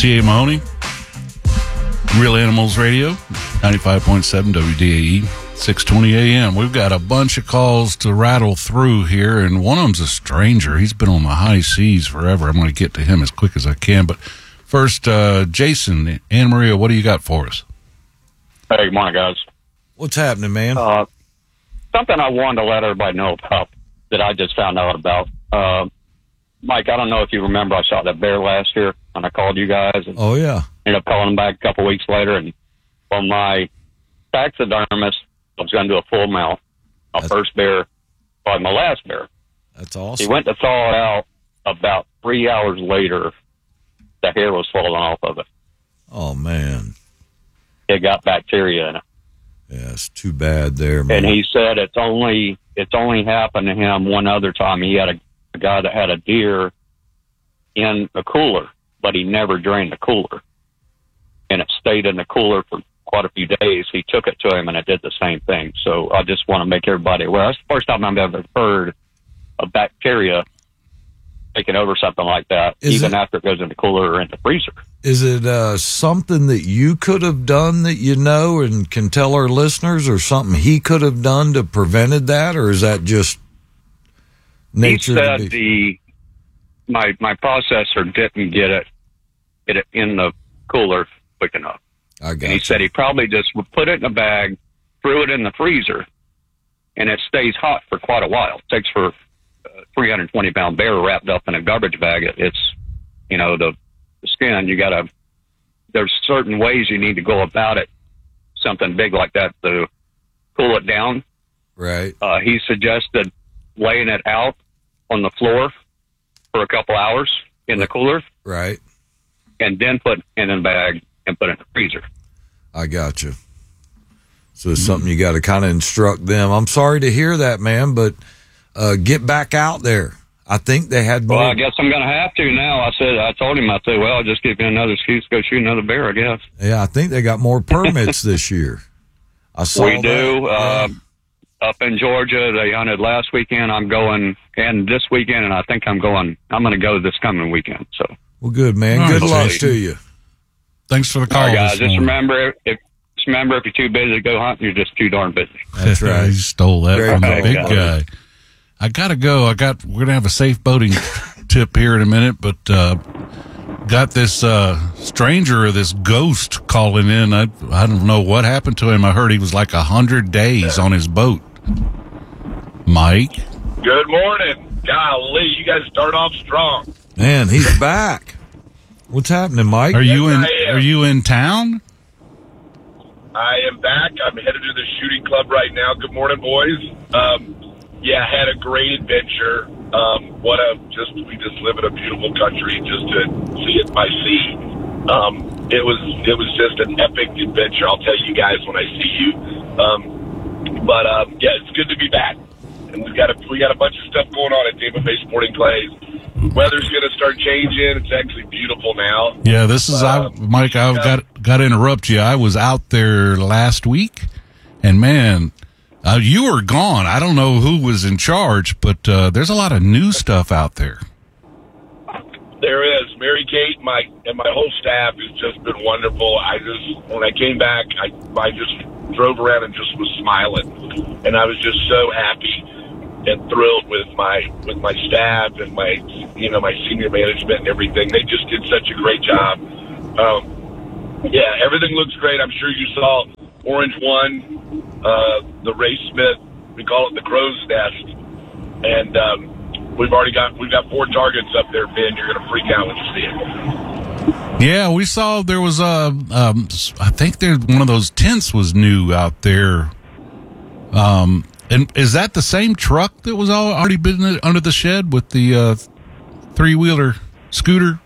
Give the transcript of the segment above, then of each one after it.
T.A. Mahoney, Real Animals Radio, 95.7 WDAE, 620 AM. We've got a bunch of calls to rattle through here, and one of them's a stranger. He's been on the high seas forever. I'm going to get to him as quick as I can. But first, Jason, Anna Maria, what do you got for us? Hey, good morning, guys. What's happening, man? Something I wanted to let everybody know about that I just found out about. Mike, I don't know if you remember, I shot that bear last year, and I called you guys. And oh, yeah. Ended up calling him back a couple weeks later, and on my taxidermist, I was going to do a full mount. My first bear, probably my last bear. That's awesome. He went to thaw it out. About 3 hours later, the hair was falling off of it. Oh, man. It got bacteria in it. Yeah, it's too bad there, man. And he said it's only happened to him one other time. He had a guy that had a deer in a cooler, but he never drained the cooler. And it stayed in the cooler for quite a few days. He took it to him, and it did the same thing. So I just want to make everybody aware. That's the first time I've ever heard of bacteria taking over something like that, after it goes in the cooler or in the freezer. Is it something that you could have done that you know and can tell our listeners, or something he could have done to prevented that, or is that just nature? He said my processor didn't get it in the cooler quick enough. I got and he said he probably just put it in a bag, threw it in the freezer, and it stays hot for quite a while. It takes for a 320-pound bear wrapped up in a garbage bag. It's, the skin, there's certain ways you need to go about it, something big like that, to cool it down. Right. He suggested laying it out on the floor for a couple hours in the cooler. Right. And then put it in a bag and put it in the freezer. I got you. So it's something you got to kind of instruct them. I'm sorry to hear that, man, but get back out there. I think they had more. Well, I guess I'm going to have to now. I told him, well, I'll just give you another excuse to go shoot another bear, I guess. Yeah, I think they got more permits this year. I saw we do. Up in Georgia, they hunted last weekend. I'm going, and this weekend, and I think I'm going to go this coming weekend. So. Well, good, man. All good right, luck Jason. to you. Thanks for the call. All right, guys, this just morning. remember, if you're too busy to go hunting, you're just too darn busy. That's right. He stole that Very from the nice, big buddy. guy. I gotta go. We're gonna have a safe boating tip here in a minute, but got this stranger, this ghost calling in. I don't know what happened to him. I heard he was like 100 days on his boat. Mike, Good morning. Golly, you guys start off strong. Man, he's back. What's happening, Mike? are you Yes, I am. Are you in town? I am back. I'm headed to the shooting club right now. Good morning, boys. Yeah, had a great adventure. We just live in a beautiful country just to see it by sea. It was just an epic adventure. I'll tell you guys when I see you. Yeah, it's good to be back. And we got a bunch of stuff going on at Tampa Bay Sporting Clays. Weather's going to start changing. It's actually beautiful now. Yeah, this is Mike. I've got to interrupt you. I was out there last week, and man, you were gone. I don't know who was in charge, but there's a lot of new stuff out there. There is. Mary Kate and my whole staff has just been wonderful. When I came back, I just drove around and just was smiling, and I was just so happy and thrilled with my staff and my senior management and everything. They just did such a great job. Yeah, everything looks great. I'm sure you saw Orange won the Ray Smith. We call it the Crow's Nest, and we've got 4 targets up there, Ben. You're going to freak out when you see it. Yeah, we saw there was I think one of those tents was new out there. And is that the same truck that was already been under the shed with the 3-wheeler scooter?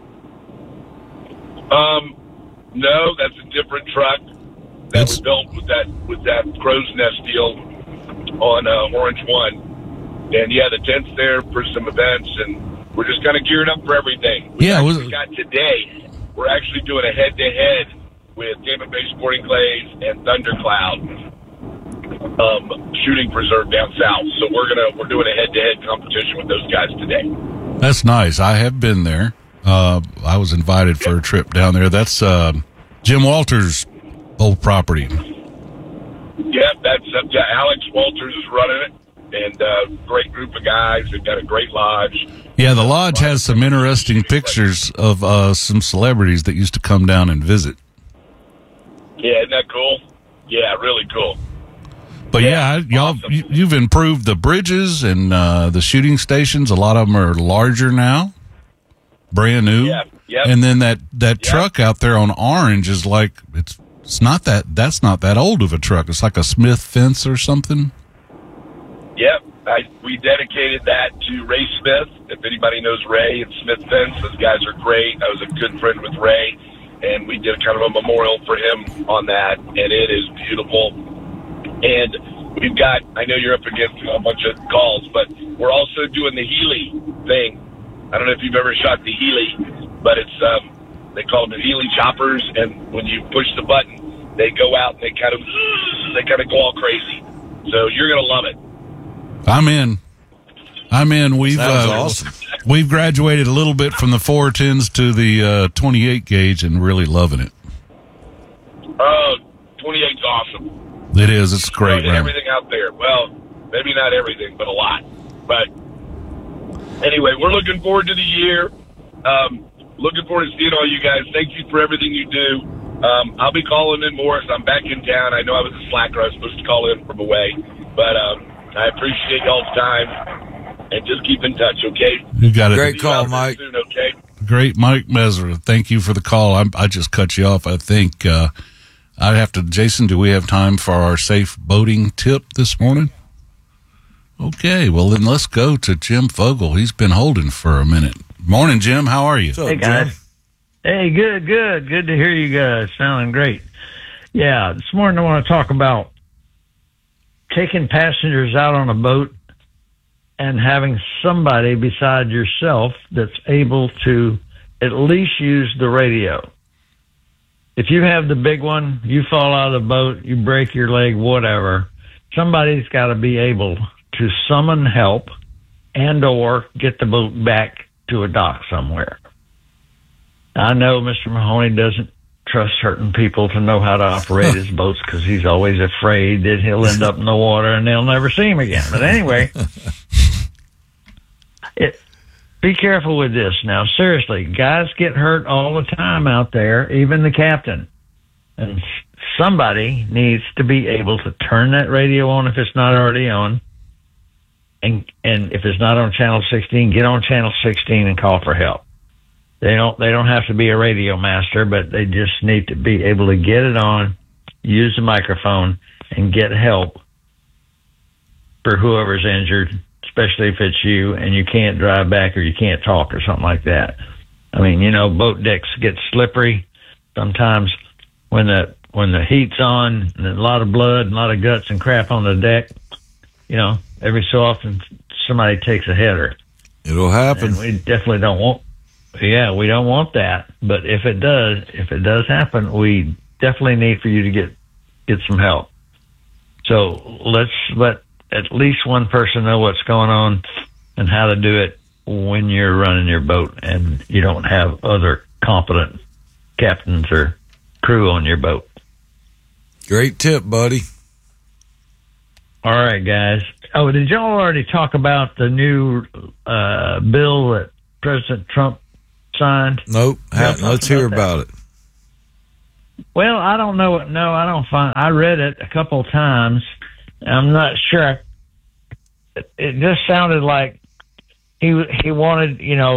No, that's a different truck that was built with that Crow's Nest deal on Orange One. And yeah, the tent's there for some events, and we're just kind of geared up for everything. We got today. We're actually doing a head-to-head with Tampa Bay Sporting Clays and Thundercloud shooting preserve down south. So we're doing a head-to-head competition with those guys today. That's nice. I have been there. I was invited for a trip down there. That's Jim Walters' old property. Yeah, that's Alex Walters is running it, and great group of guys. They've got a great lodge. Yeah, the lodge has some interesting pictures of some celebrities that used to come down and visit. Yeah, isn't that cool? Yeah, really cool. But y'all, awesome. you've improved the bridges and the shooting stations. A lot of them are larger now, brand new. Yeah, yep. And then that truck out there on Orange is like that's not that old of a truck. It's like a Smith fence or something. Yep, we dedicated that to Ray Smith. If anybody knows Ray and Smith Fence, those guys are great. I was a good friend with Ray, and we did kind of a memorial for him on that, and it is beautiful. And we've got, I know you're up against a bunch of calls, but we're also doing the Healy thing. I don't know if you've ever shot the Healy, but it's they call them the Healy choppers, and when you push the button, they go out and they kind of go all crazy. So you're gonna love it. I'm in. We've awesome. We've graduated a little bit from the 410s to the 28 gauge and really loving it. 28's awesome. It is. It's great, man. Everything out there. Well, maybe not everything, but a lot. But anyway, we're looking forward to the year. Looking forward to seeing all you guys. Thank you for everything you do. I'll be calling in more as I'm back in town. I know I was a slacker. I was supposed to call in from away. But I appreciate y'all's time. And just keep in touch, okay? You got it. Great call, Mike. Soon, okay? Great, Mike Messer. Thank you for the call. I just cut you off. I think I'd have to. Jason, do we have time for our safe boating tip this morning? Okay, well then let's go to Jim Fogle. He's been holding for a minute. Morning, Jim. How are you? Hey, guys. Hey, good. Good to hear you guys. Sounding great. Yeah, this morning I want to talk about taking passengers out on a boat and having somebody beside yourself that's able to at least use the radio. If you have the big one, you fall out of the boat, you break your leg, whatever, somebody's got to be able to summon help and or get the boat back to a dock somewhere. I know Mr. Mahoney doesn't trust certain people to know how to operate his boats because he's always afraid that he'll end up in the water and they'll never see him again. But anyway, be careful with this now. Seriously, guys get hurt all the time out there, even the captain. And somebody needs to be able to turn that radio on if it's not already on. And if it's not on channel 16, get on channel 16 and call for help. They don't have to be a radio master, but they just need to be able to get it on, use the microphone, and get help for whoever's injured, especially if it's you and you can't drive back or you can't talk or something like that. I mean, boat decks get slippery sometimes when the heat's on and a lot of blood and a lot of guts and crap on the deck. Every so often somebody takes a header. It'll happen. And we definitely don't want. Yeah, we don't want that. But if it does happen, we definitely need for you to get some help. So let's let at least one person know what's going on and how to do it when you're running your boat and you don't have other competent captains or crew on your boat. Great tip, buddy. All right, guys. Oh, did y'all already talk about the new bill that President Trump signed? Nope. Let's hear about it. Well, I don't know. No, I don't find. I read it a couple of times. I'm not sure. It just sounded like he wanted,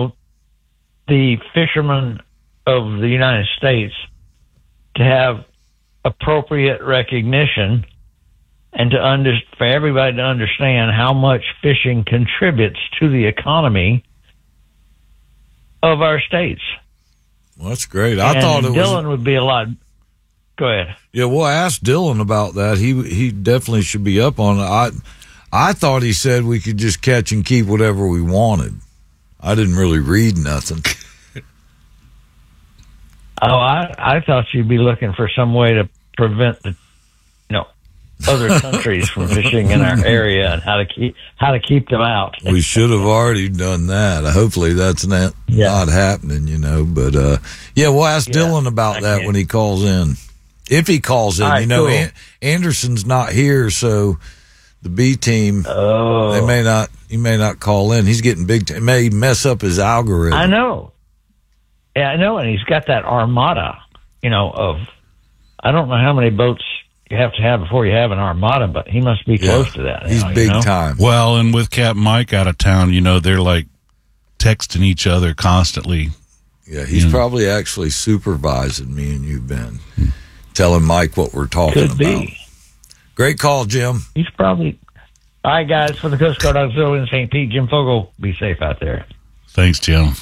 the fishermen of the United States to have appropriate recognition and for everybody to understand how much fishing contributes to the economy of our states. Well, that's great. I thought Dylan would be a lot. Go ahead. Yeah, we'll ask Dylan about that. He definitely should be up on it. I thought he said we could just catch and keep whatever we wanted. I didn't really read nothing. Oh, I thought you'd be looking for some way to prevent the. other countries from fishing in our area and how to keep them out. We should have already done that. Hopefully that's not happening, But we'll ask Dylan about that when he calls in. If he calls in, right, cool. Anderson's not here, so the B team, he may not call in. He's getting big. It may mess up his algorithm. I know. Yeah, I know, and he's got that armada, of I don't know how many boats you have to have before you have an armada, but he must be close to that. He's big time. Well, and with Captain Mike out of town, they're like texting each other constantly. Yeah, he's probably actually supervising me and you, Ben, telling Mike what we're talking about. Be. Great call, Jim. He's probably. All right, guys, for the Coast Guard Auxiliary in St. Pete, Jim Fogle, be safe out there. Thanks, Jim.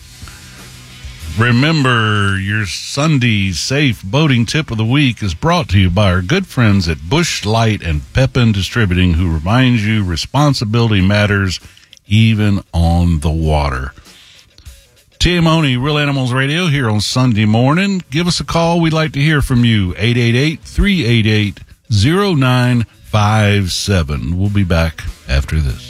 Remember, your Sunday safe boating tip of the week is brought to you by our good friends at Bush Light and Pepin Distributing, who reminds you responsibility matters even on the water. Tim Oney, Real Animals Radio, here on Sunday morning. Give us a call. We'd like to hear from you. 888-388-0957. We'll be back after this.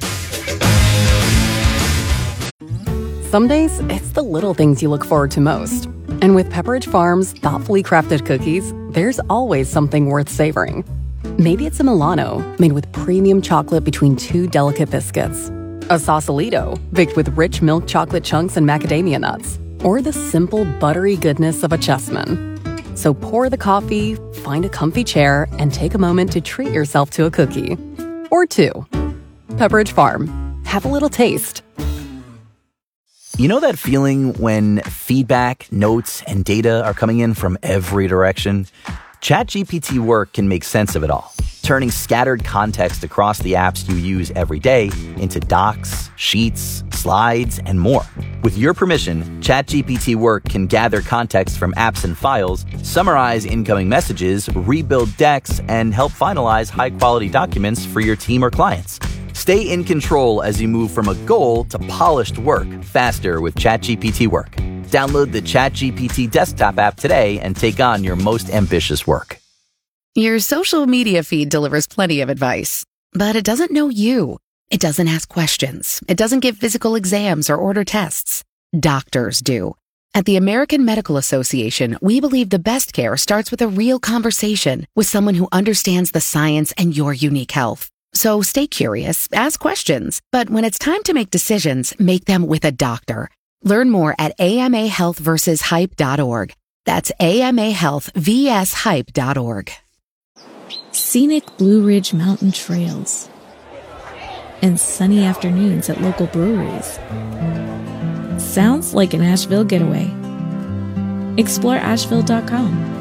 Some days, it's the little things you look forward to most. And with Pepperidge Farm's thoughtfully crafted cookies, there's always something worth savoring. Maybe it's a Milano, made with premium chocolate between two delicate biscuits. A Sausalito, baked with rich milk chocolate chunks and macadamia nuts. Or the simple, buttery goodness of a Chessman. So pour the coffee, find a comfy chair, and take a moment to treat yourself to a cookie. Or two. Pepperidge Farm. Have a little taste. You know that feeling when feedback, notes, and data are coming in from every direction? ChatGPT Work can make sense of it all, turning scattered context across the apps you use every day into docs, sheets, slides, and more. With your permission, ChatGPT Work can gather context from apps and files, summarize incoming messages, rebuild decks, and help finalize high-quality documents for your team or clients. Stay in control as you move from a goal to polished work faster with ChatGPT Work. Download the ChatGPT desktop app today and take on your most ambitious work. Your social media feed delivers plenty of advice, but it doesn't know you. It doesn't ask questions. It doesn't give physical exams or order tests. Doctors do. At the American Medical Association, we believe the best care starts with a real conversation with someone who understands the science and your unique health. So stay curious, ask questions, but when it's time to make decisions, make them with a doctor. Learn more at amahealthversushype.org. That's amahealthvshype.org. Scenic Blue Ridge Mountain trails and sunny afternoons at local breweries. Sounds like an Asheville getaway. Explore Asheville.com.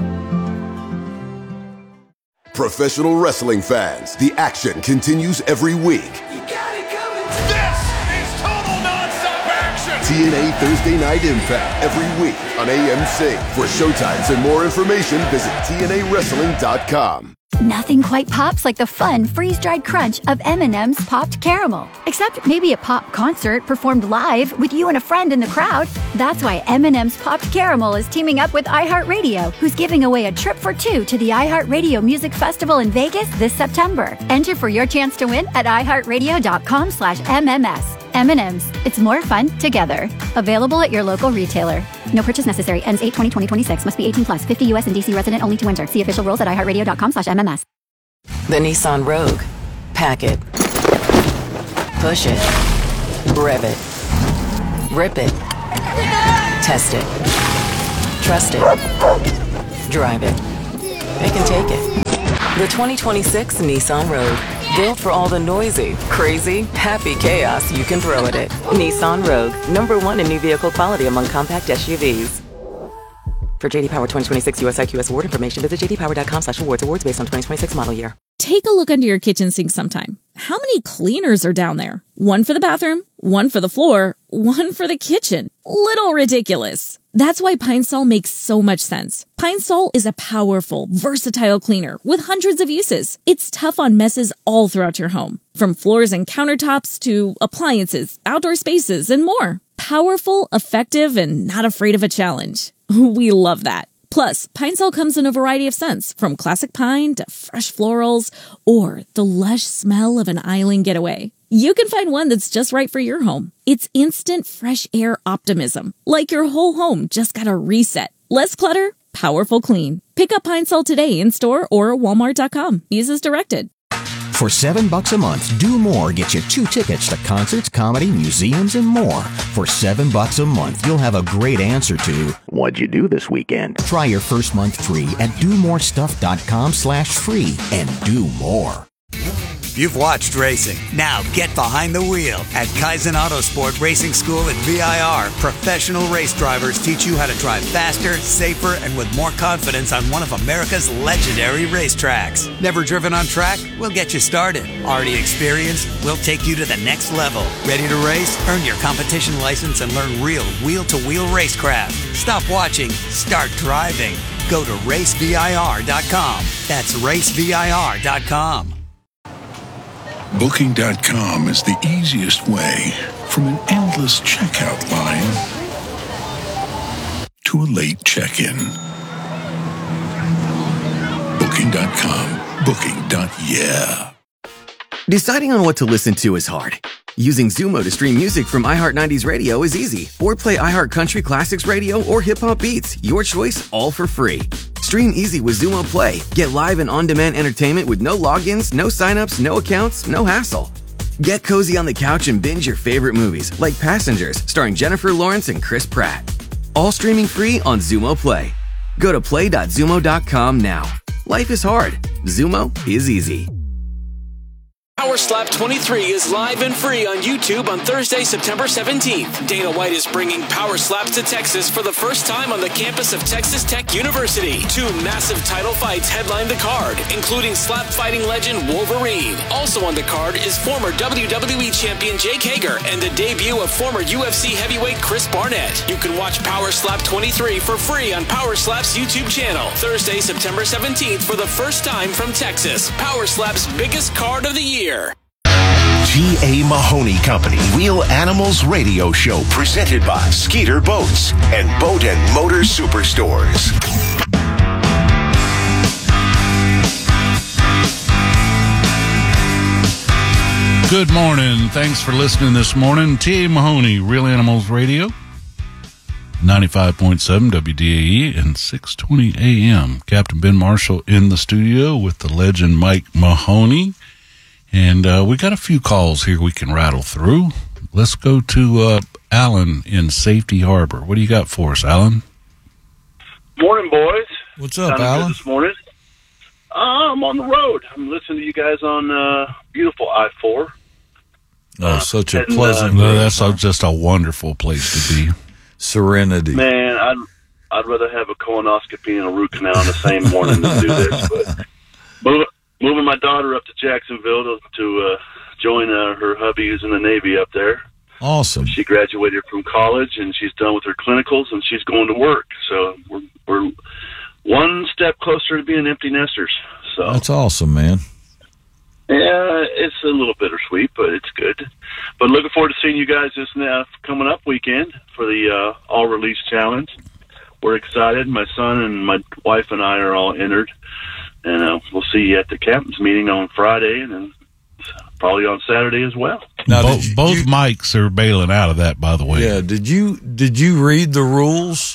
Professional wrestling fans, the action continues every week. You got it coming. This is total nonstop action. TNA Thursday Night Impact every week on AMC. For showtimes and more information, visit TNAWrestling.com. Nothing quite pops like the fun freeze-dried crunch of M&M's Popped Caramel. Except maybe a pop concert performed live with you and a friend in the crowd. That's why M&M's Popped Caramel is teaming up with iHeartRadio, who's giving away a trip for two to the iHeartRadio Music Festival in Vegas this September. Enter for your chance to win at iHeartRadio.com/MMS. M&M's. It's more fun together. Available at your local retailer. No purchase necessary. Ends 8/20/2026. Must be 18 plus. 50 U.S. and D.C. resident only to enter. See official rules at iHeartRadio.com/MMS. The Nissan Rogue. Pack it. Push it. Rev it. Rip it. Test it. Trust it. Drive it. It can take it. The 2026 Nissan Rogue. Built for all the noisy, crazy, happy chaos you can throw at it. Nissan Rogue. #1 in new vehicle quality among compact SUVs. For JD Power 2026 US IQS award information, visit jdpower.com/awards. Awards based on 2026 model year. Take a look under your kitchen sink sometime. How many cleaners are down there? One for the bathroom, one for the floor, one for the kitchen. Little ridiculous. That's why Pine Sol makes so much sense. Pine Sol is a powerful, versatile cleaner with hundreds of uses. It's tough on messes all throughout your home, from floors and countertops to appliances, outdoor spaces, and more. Powerful, effective, and not afraid of a challenge. We love that. Plus, Pine Sol comes in a variety of scents, from classic pine to fresh florals or the lush smell of an island getaway. You can find one that's just right for your home. It's instant fresh air optimism, like your whole home just got a reset. Less clutter, powerful clean. Pick up Pine Sol today in store or Walmart.com. Use as directed. For $7 a month, Do More gets you 2 tickets to concerts, comedy, museums, and more. For $7 a month, you'll have a great answer to, what'd you do this weekend? Try your first month free at domorestuff.com/free and do more. You've watched racing. Now get behind the wheel at Kaizen Autosport Racing School at VIR. Professional race drivers teach you how to drive faster, safer, and with more confidence on one of America's legendary racetracks. Never driven on track? We'll get you started. Already experienced? We'll take you to the next level. Ready to race? Earn your competition license and learn real wheel-to-wheel racecraft. Stop watching. Start driving. Go to racevir.com. That's racevir.com. Booking.com is the easiest way from an endless checkout line to a late check-in. Booking.com. Booking.yeah. Deciding on what to listen to is hard. Using Zumo to stream music from iHeart 90s Radio is easy. Or play iHeart Country Classics Radio or Hip Hop Beats. Your choice, all for free. Stream easy with Zumo Play. Get live and on-demand entertainment with no logins, no signups, no accounts, no hassle. Get cozy on the couch and binge your favorite movies, like Passengers, starring Jennifer Lawrence and Chris Pratt. All streaming free on Zumo Play. Go to play.zumo.com now. Life is hard. Zumo is easy. Power Slap 23 is live and free on YouTube on Thursday, September 17th. Dana White is bringing Power Slaps to Texas for the first time on the campus of Texas Tech University. 2 massive title fights headline the card, including slap fighting legend Wolverine. Also on the card is former WWE champion Jake Hager and the debut of former UFC heavyweight Chris Barnett. You can watch Power Slap 23 for free on Power Slap's YouTube channel. Thursday, September 17th for the first time from Texas. Power Slap's biggest card of the year. G.A. Mahoney Company Wheel Animals Radio Show, presented by Skeeter Boats and Boat and Motor Superstores. Good morning. Thanks for listening this morning. T.A. Mahoney, Real Animals Radio, 95.7 WDAE and 620 AM. Captain Ben Marshall in the studio with the legend Mike Mahoney. And we got a few calls here we can rattle through. Let's go to Alan in Safety Harbor. What do you got for us, Alan? Morning, boys. What's up, Alan? This morning. I'm on the road. I'm listening to you guys on beautiful I-4. Oh, such a pleasant. That's just a wonderful place to be. Serenity. Man, I'd rather have a colonoscopy and a root canal on the same morning than do this. But moving my daughter up to Jacksonville to join her hubby who's in the Navy up there. Awesome. She graduated from college, and she's done with her clinicals, and she's going to work. So we're one step closer to being empty nesters. So that's awesome, man. Yeah, it's a little bittersweet, but it's good. But looking forward to seeing you guys this coming up weekend for the All Release Challenge. We're excited. My son and my wife and I are all entered. And we'll see you at the captain's meeting on Friday, and then probably on Saturday as well. Now, both mics are bailing out of that, by the way. Yeah. Did you read the rules?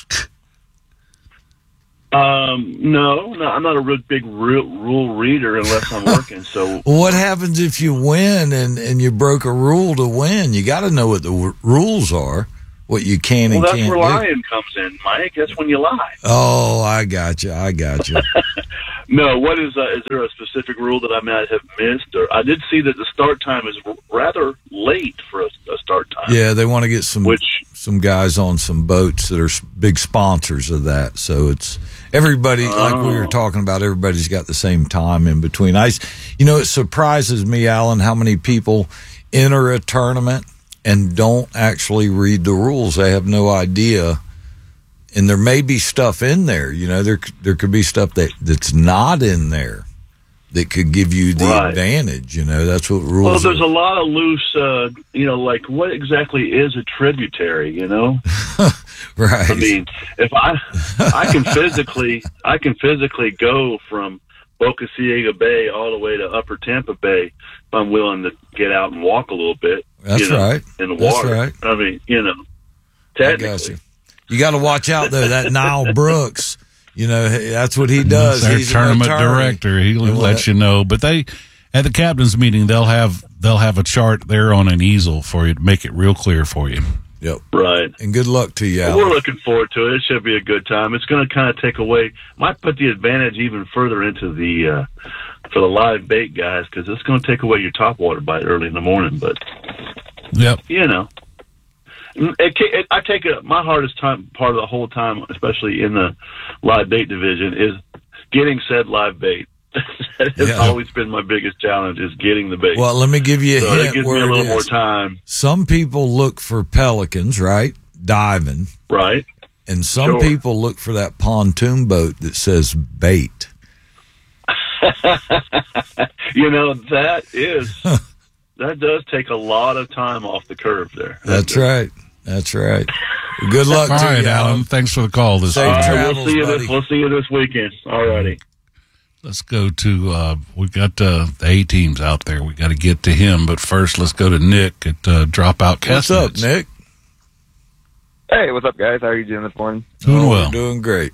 No, I'm not a real big rule reader unless I'm working. So, what happens if you win and you broke a rule to win? You got to know what the rules are, what you can and can't do. Well, that's where lying comes in, Mike. That's when you lie. Oh, I got you. No, what is there a specific rule that I might have missed? Or I did see that the start time is rather late for a start time. Yeah, they want to get some guys on some boats that are big sponsors of that. So it's everybody, like we were talking about, everybody's got the same time in between. It surprises me, Alan, how many people enter a tournament and don't actually read the rules. They have no idea. And there may be stuff in there, there could be stuff that's not in there that could give you the advantage, that's what rules Well, there's a lot of loose, like what exactly is a tributary, Right. I mean, if I can physically go from Boca Ciega Bay all the way to Upper Tampa Bay if I'm willing to get out and walk a little bit. That's right. In the water. That's right. I mean, technically. You got to watch out though. That Nile Brooks, that's what he does. He's their tournament director. He'll let you know. But at the captain's meeting, they'll have a chart there on an easel for you to make it real clear for you. Yep. Right. And good luck to you, Alan. We're looking forward to it. It should be a good time. It's going to kind of take away, might put the advantage even further into the for the live bait guys, because it's going to take away your topwater bite early in the morning. But yep. I take it. My hardest part of the whole time, especially in the live bait division, is getting said live bait. That has always been my biggest challenge, is getting the bait. Well, let me give you a hint. That gives me a little more time. Some people look for pelicans, right? Diving. Right. And some people look for that pontoon boat that says bait. That does take a lot of time off the curve there. That's right. Good luck to you, Alan. Thanks for the call. Safe travels, we'll see you this weekend. All righty. Let's go to, we've got the A teams out there. We got to get to him. But first, let's go to Nick at Dropout Cast. What's up, Nick? Hey, what's up, guys? How are you doing this morning? Doing well. We're doing great.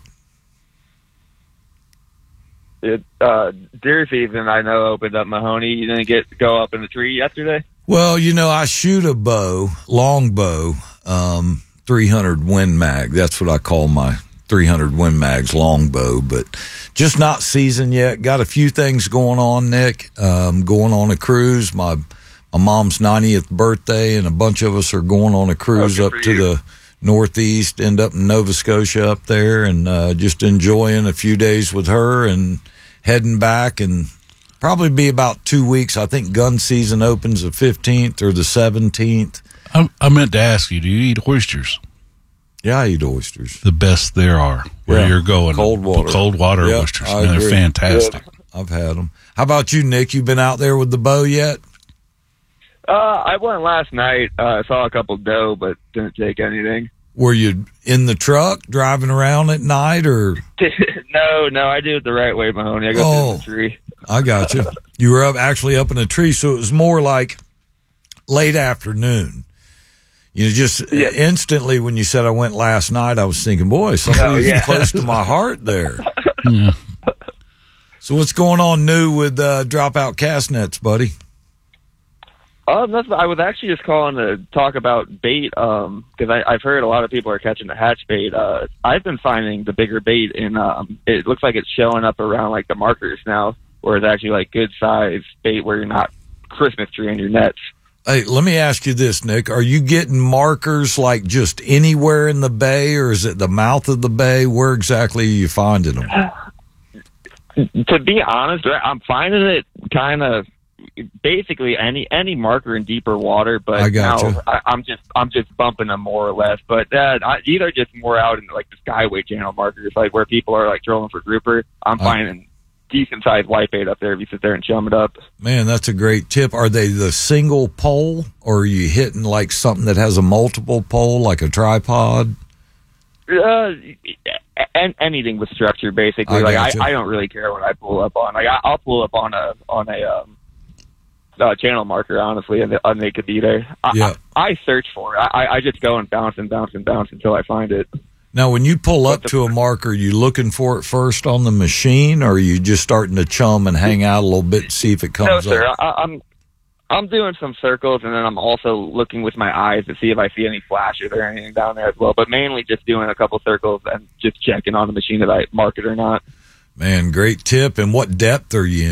Deer season, I know, opened up Mahoney. You didn't go up in the tree yesterday? Well, I shoot a long bow, 300 Win Mag. That's what I call my 300 Win Mags long bow, but just not seasoned yet. Got a few things going on, Nick. Going on a cruise. My mom's 90th birthday, and a bunch of us are going on a cruise up to the Northeast, end up in Nova Scotia up there, and just enjoying a few days with her and heading back, and probably be about 2 weeks. I think gun season opens the 15th or the 17th. I meant to ask you, do you eat oysters? Yeah, I eat oysters. The best there are. Where you're going. Cold water oysters. Man, they're fantastic. Yep. I've had them. How about you, Nick? You been out there with the bow yet? I went last night. I saw a couple doe, but didn't take anything. Were you in the truck driving around at night, or? No, I do it the right way, Mahoney. I go through the tree. I got you. You were actually up in a tree, so it was more like late afternoon. Instantly when you said I went last night, I was thinking, boy, somebody's close to my heart there. Yeah. So what's going on new with Dropout Cast Nets, buddy? I was actually just calling to talk about bait, because I've heard a lot of people are catching the hatch bait. I've been finding the bigger bait, and it looks like it's showing up around like the markers now, where it's actually like good size bait where you're not Christmas tree in your nets. Hey, let me ask you this, Nick. Are you getting markers like just anywhere in the bay, or is it the mouth of the bay? Where exactly are you finding them? To be honest, I'm finding it kind of basically any marker in deeper water, but I'm just bumping them more or less. But either just more out in like the Skyway Channel markers, like where people are like trolling for grouper. I'm finding decent sized whitebait up there if you sit there and chum it up. Man, that's a great tip. Are they the single pole, or are you hitting like something that has a multiple pole, like a tripod? Anything with structure, basically. I don't really care what I pull up on. Like I'll pull up on a channel marker, honestly, and they could be there. I search for it. I just go and bounce until I find it. Now, when you pull up to a marker, are you looking for it first on the machine, or are you just starting to chum and hang out a little bit to see if it comes up? No, sir. I'm doing some circles, and then I'm also looking with my eyes to see if I see any flashes or anything down there as well, but mainly just doing a couple circles and just checking on the machine if I mark it or not. Man, great tip. And what depth are you in?